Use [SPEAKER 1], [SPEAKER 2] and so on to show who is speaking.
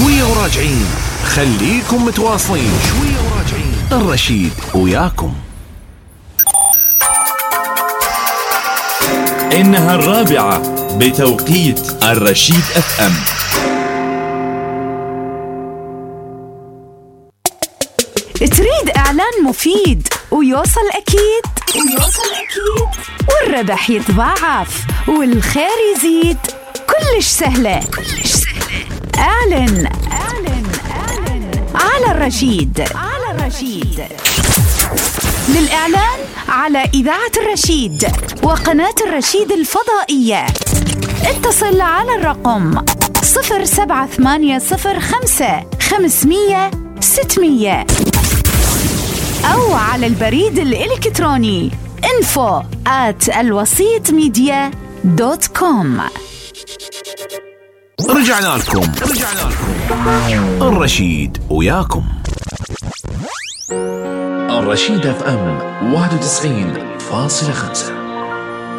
[SPEAKER 1] شوية وراجعين، خليكم متواصلين. شوية وراجعين، الرشيد وياكم.
[SPEAKER 2] إنها 4 بتوقيت الرشيد FM.
[SPEAKER 3] تريد إعلان مفيد ويوصل أكيد والربح يتضاعف والخير يزيد، كلش سهلة. اعلن على الرشيد. للإعلان على إذاعة الرشيد وقناة الرشيد الفضائية اتصل على الرقم 07805 أو على البريد الإلكتروني info@alwasitmedia.com.
[SPEAKER 1] رجعنا لكم. الرشيد وياكم.
[SPEAKER 2] الرشيد FM 91.5.